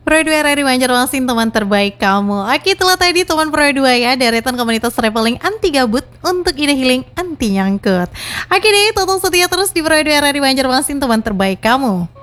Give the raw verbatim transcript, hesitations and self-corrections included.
Pro dua R R I Banjarmasin, teman terbaik kamu. Oke, itulah tadi teman Pro dua ya, deretan komunitas traveling anti gabut untuk ide healing anti nyangkut. Oke deh, tonton setia terus di Pro dua R R I Banjarmasin, teman terbaik kamu.